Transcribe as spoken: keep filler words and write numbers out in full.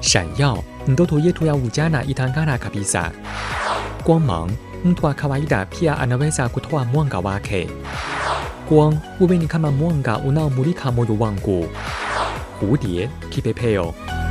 闪耀 mtoto yetu ya ujana itang'ara kabisa. Guangmang, mtu wa kawaida pia anaweza kutoa mwanga wake. Guang, wewe ni kama mwanga unaomulika moyo wangu. Hudie, kipepeo.